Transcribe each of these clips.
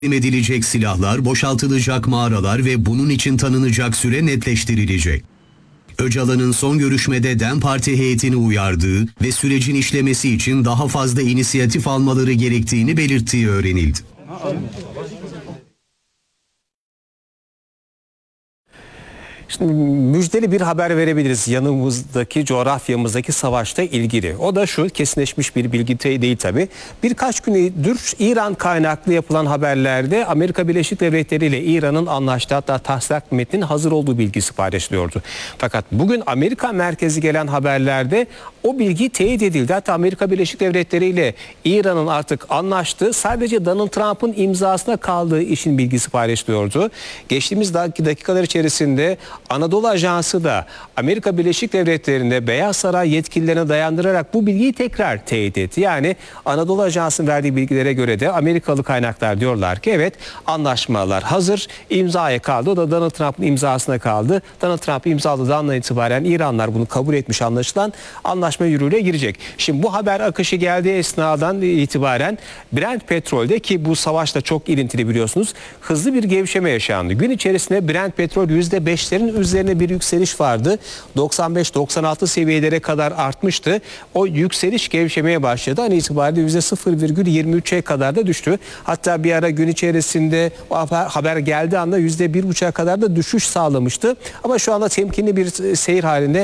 edilecek silahlar, boşaltılacak mağaralar ve bunun için tanınacak süre netleştirilecek. Öcalan'ın son görüşmede DEM Parti heyetini uyardığı ve sürecin işlemesi için daha fazla inisiyatif almaları gerektiğini belirttiği öğrenildi. Şimdi müjdeli bir haber verebiliriz yanımızdaki, coğrafyamızdaki savaşta ilgili. O da şu, kesinleşmiş bir bilgi değil tabii. Birkaç gündür İran kaynaklı yapılan haberlerde Amerika Birleşik Devletleri ile İran'ın anlaştığı, hatta taslak metnin hazır olduğu bilgisi paylaşılıyordu. Fakat bugün Amerika merkezi gelen haberlerde o bilgi teyit edildi. Hatta Amerika Birleşik Devletleri ile İran'ın artık anlaştığı, sadece Donald Trump'ın imzasına kaldığı işin bilgisi paylaşılıyordu. Geçtiğimiz dakikalar içerisinde Anadolu Ajansı da Amerika Birleşik Devletleri'nde Beyaz Saray yetkililerine dayandırarak bu bilgiyi tekrar teyit etti. Yani Anadolu Ajansı'nın verdiği bilgilere göre de Amerikalı kaynaklar diyorlar ki evet, anlaşmalar hazır, imzaya kaldı. O da Donald Trump'ın imzasına kaldı. Donald Trump imzaladığı andan itibaren İranlar bunu kabul etmiş anlaşılan, anlaşma yürürlüğe girecek. Şimdi bu haber akışı geldiği esnadan itibaren Brent petrolde, ki bu savaşla çok ilintili biliyorsunuz, hızlı bir gevşeme yaşandı. Gün içerisinde Brent petrol %5'lerin üzerine bir yükseliş vardı. 95-96 seviyelere kadar artmıştı. O yükseliş gevşemeye başladı. An itibariyle %0,23'e kadar da düştü. Hatta bir ara gün içerisinde o haber geldiği anda %1,5'a kadar da düşüş sağlamıştı. Ama şu anda temkinli bir seyir halinde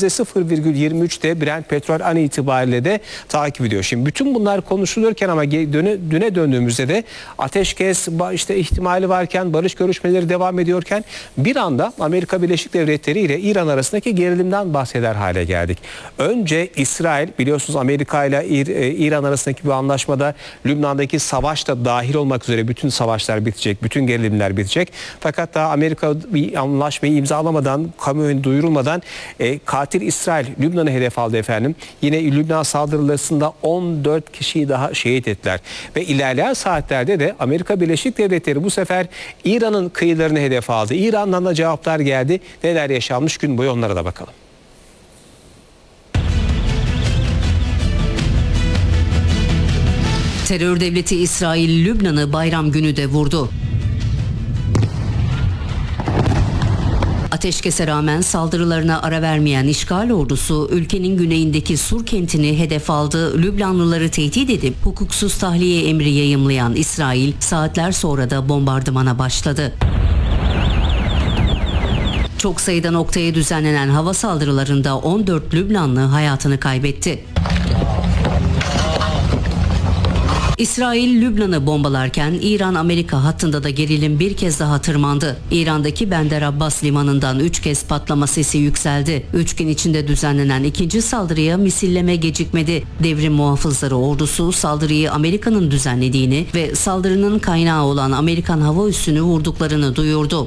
%0,23'te Brent petrol an itibariyle de takip ediyor. Şimdi bütün bunlar konuşulurken ama düne döndüğümüzde de ateşkes işte ihtimali varken, barış görüşmeleri devam ediyorken bir anda Amerika Birleşik Devletleri ile İran arasındaki gerilimden bahseder hale geldik. Önce İsrail, biliyorsunuz Amerika ile İran arasındaki bir anlaşmada Lübnan'daki savaş da dahil olmak üzere bütün savaşlar bitecek, bütün gerilimler bitecek. Fakat daha Amerika bir anlaşmayı imzalamadan, kamuoyuna duyurulmadan katil İsrail Lübnan'ı hedef aldı efendim. Yine Lübnan saldırılarında 14 kişiyi daha şehit ettiler. Ve ilerleyen saatlerde de Amerika Birleşik Devletleri bu sefer İran'ın kıyılarını hedef aldı. İran'dan da cevaplar geldi. Neler yaşanmış gün boyu, onlara da bakalım. Terör devleti İsrail, Lübnan'ı bayram günü de vurdu. Ateşkese rağmen saldırılarına ara vermeyen işgal ordusu ülkenin güneyindeki Sur kentini hedef aldı. Lübnanlıları tehdit edip hukuksuz tahliye emri yayımlayan İsrail saatler sonra da bombardımana başladı. Çok sayıda noktaya düzenlenen hava saldırılarında 14 Lübnanlı hayatını kaybetti. İsrail Lübnan'ı bombalarken İran-Amerika hattında da gerilim bir kez daha tırmandı. İran'daki Bender Abbas limanından 3 kez patlama sesi yükseldi. 3 gün içinde düzenlenen ikinci saldırıya misilleme gecikmedi. Devrim muhafızları ordusu saldırıyı Amerika'nın düzenlediğini ve saldırının kaynağı olan Amerikan hava üssünü vurduklarını duyurdu.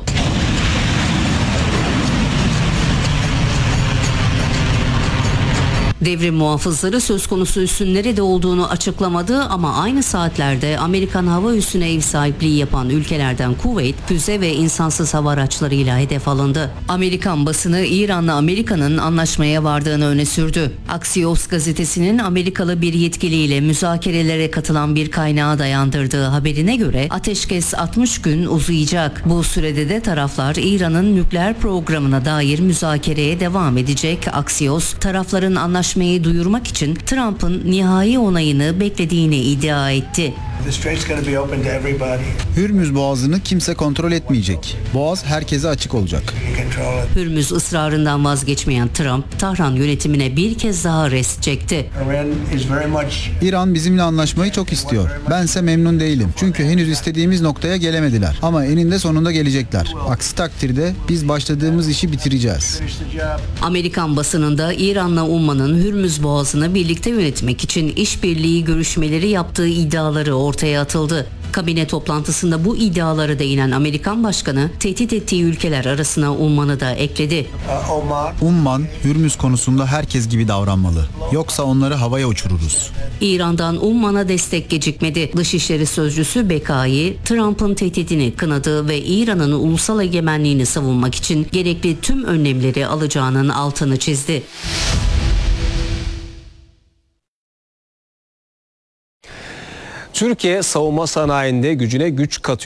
Devrim muhafızları söz konusu üssün nerede olduğunu açıklamadı ama aynı saatlerde Amerikan hava üssüne ev sahipliği yapan ülkelerden Kuveyt, füze ve insansız hava araçlarıyla hedef alındı. Amerikan basını İran'la Amerika'nın anlaşmaya vardığını öne sürdü. Axios gazetesinin Amerikalı bir yetkiliyle müzakerelere katılan bir kaynağa dayandırdığı haberine göre ateşkes 60 gün uzayacak. Bu sürede de taraflar İran'ın nükleer programına dair müzakereye devam edecek. Axios, tarafların anlaşmayı duyurmak için Trump'ın nihai onayını beklediğini iddia etti. Hürmüz Boğazı'nı kimse kontrol etmeyecek. Boğaz herkese açık olacak. Hürmüz ısrarından vazgeçmeyen Trump, Tahran yönetimine bir kez daha rest çekti. İran bizimle anlaşmayı çok istiyor. Bense memnun değilim. Çünkü henüz istediğimiz noktaya gelemediler. Ama eninde sonunda gelecekler. Aksi takdirde biz başladığımız işi bitireceğiz. Amerikan basınında İran'la Umman'ın Hürmüz Boğazı'nı birlikte yönetmek için işbirliği görüşmeleri yaptığı iddiaları ortaya atıldı. Kabine toplantısında bu iddialara değinen Amerikan Başkanı tehdit ettiği ülkeler arasına Umman'ı da ekledi. Umman, Hürmüz konusunda herkes gibi davranmalı. Yoksa onları havaya uçururuz. İran'dan Umman'a destek gecikmedi. Dışişleri Sözcüsü Bekai, Trump'ın tehdidini kınadı ve İran'ın ulusal egemenliğini savunmak için gerekli tüm önlemleri alacağının altını çizdi. Türkiye savunma sanayinde gücüne güç katıyor.